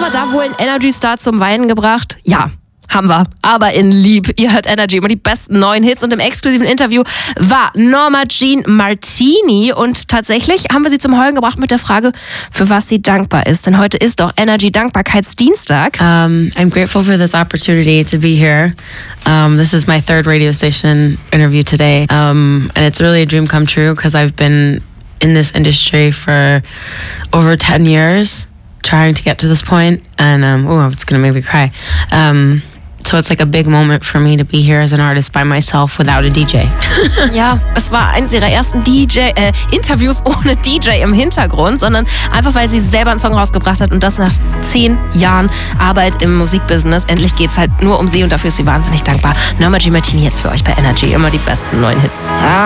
wir da wohl einen Energy-Star zum Weinen gebracht? Ja. Haben wir, aber in lieb. Ihr hört Energy, immer die besten neuen Hits. Und im exklusiven Interview war Norma Jean Martini. Und tatsächlich haben wir sie zum Heulen gebracht mit der Frage, für was sie dankbar ist. Denn heute ist doch Energy Dankbarkeitsdienstag. I'm grateful for this opportunity to be here. This is my third radio station interview today. And it's really a dream come true because I've been in this industry for over 10 years trying to get to this point. And, it's going to make me cry. So it's like a big moment for me to be here as an artist by myself without a DJ. Ja, es war eines ihrer ersten Interviews ohne DJ im Hintergrund, sondern einfach, weil sie selber einen Song rausgebracht hat und das nach 10 Jahren Arbeit im Musikbusiness. Endlich geht's halt nur um sie und dafür ist sie wahnsinnig dankbar. Norma Jean Martini jetzt für euch bei Energy. Immer die besten neuen Hits.